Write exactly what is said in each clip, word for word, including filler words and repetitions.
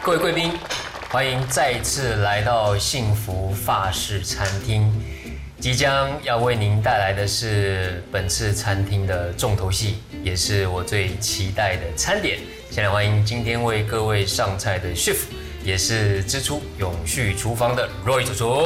各位贵宾，欢迎再次来到幸福法式餐厅。即将要为您带来的是本次餐厅的重头戏，也是我最期待的餐点。先来欢迎今天为各位上菜的 chef， 也是支出永续厨房的 Roy 主厨。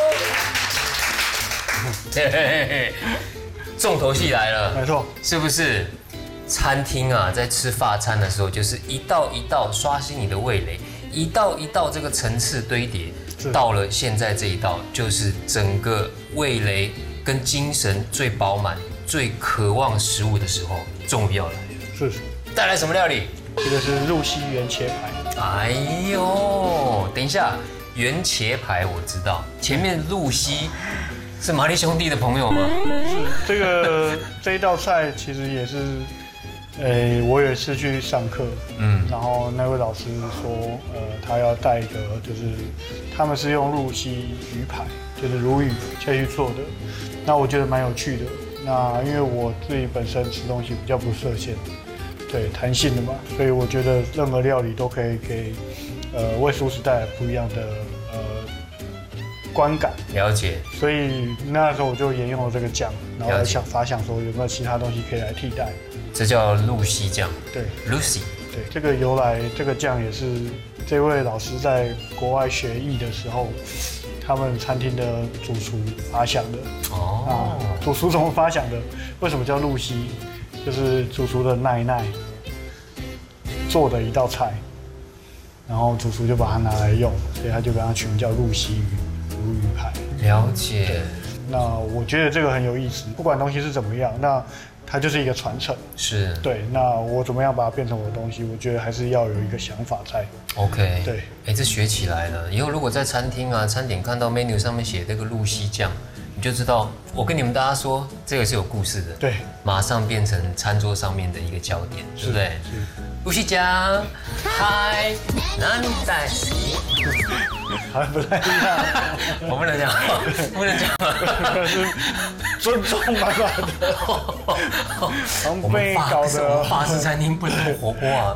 嘿嘿嘿，重头戏来了， 没错， 是不是？餐厅啊，在吃法餐的时候，就是一道一道刷新你的味蕾，一道一道这个层次堆叠，到了现在这一道，就是整个味蕾跟精神最饱满、最渴望食物的时候，终于要来了。 是。 带来什么料理？ 这个是入西原茄排。 哎呦，等一下，原茄排我知道，前面露西是玛丽兄弟的朋友吗？ 是这个这一道菜其实也是。诶，我有一次去上课，嗯，然后那位老师说，呃，他要带一个，就是他们是用入西鱼排，就是鲈鱼下去做的，那我觉得蛮有趣的。那因为我自己本身吃东西比较不设限，对，弹性的嘛，所以我觉得任何料理都可以给，呃，为素食带来不一样的呃观感。 了解。 所以那时候我就沿用了这个酱，然后想发想说有没有其他东西可以来替代。 这叫露西酱， 对 ，Lucy， 对，这个由来，这个酱也是这位老师在国外学艺的时候，他们餐厅的主厨发想的。哦，啊，主厨怎么发想的？为什么叫露西？就是主厨的奶奶做的一道菜，然后主厨就把它拿来用，所以他就把它取名叫露西鱼鲈鱼排。 了解。 那我觉得这个很有意思，不管东西是怎么样，那它就是一个传承， 是对。那我怎么样把它变成我的东西？我觉得还是要有一个想法在。 OK， 对， 哎，这学起来了。以后如果在餐厅啊、餐点看到 menu 上面写这个露西酱，你就知道，我跟你们大家说，这个是有故事的。 对， 马上变成餐桌上面的一个焦点，对不对？ 是。 露西酱，嗨，哪里在？ 还不太一样， 我不能讲，不能讲， 是尊重满满的。 我们法式法式餐厅不能那么活泼啊，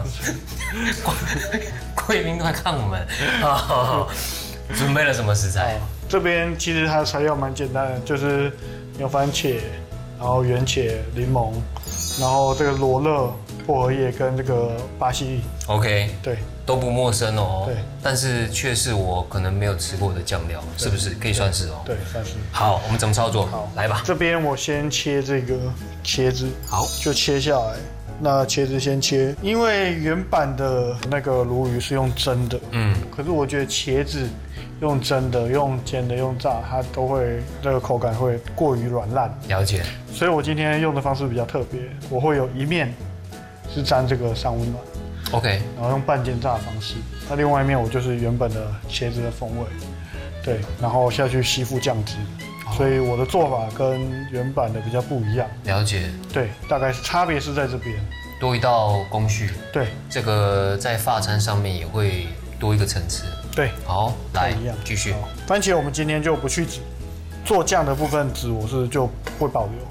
贵宾都在看我们。准备了什么食材？ 这边其实它的材料蛮简单的，就是牛番茄，然后圆茄、柠檬，然后这个罗勒、薄荷叶跟这个巴西利。 OK， 对。 都不陌生哦， 对， 但是却是我可能没有吃过的酱料，是不是？可以算是哦。 对，算是。 好，我们怎么操作？ 好， 来吧。 这边我先切这个茄子， 好， 就切下来。那茄子先切，因为原版的那个鲈鱼是用蒸的，嗯，可是我觉得茄子用蒸的、用煎的、用炸，它都会这个口感会过于软烂。 了解。 所以我今天用的方式比较特别，我会有一面是沾这个上温暖。 OK， 然后用半煎炸的方式，那另外一面我就是原本的茄子的风味，对，然后下去吸附酱汁，哦、所以我的做法跟原版的比较不一样。 了解， 对，大概是差别是在这边， 多一道工序， 对， 这个在法餐上面也会多一个层次， 对， 好，来一样， 继续。 番茄我们今天就不去籽，做酱的部分籽我是就会保留。